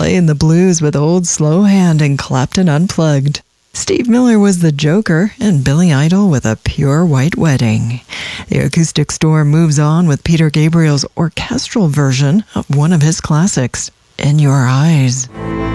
playing the blues with Old Slow Hand and Clapton Unplugged. Steve Miller was the Joker, and Billy Idol with A Pure White Wedding. The Acoustic Storm moves on with Peter Gabriel's orchestral version of one of his classics, In Your Eyes.